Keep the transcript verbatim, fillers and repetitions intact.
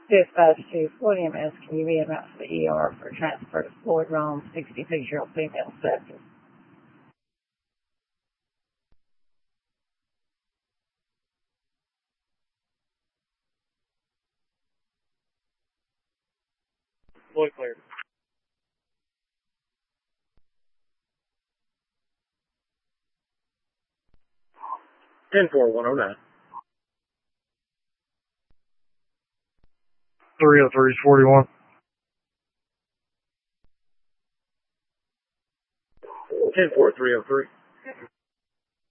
Dispatch to Floyd E M S, can you be in for the E R for transfer to Floyd Rome, sixty-six-year-old female sepsis? Floyd cleared. ten four one oh nine. three oh three forty-one. ten four three oh three.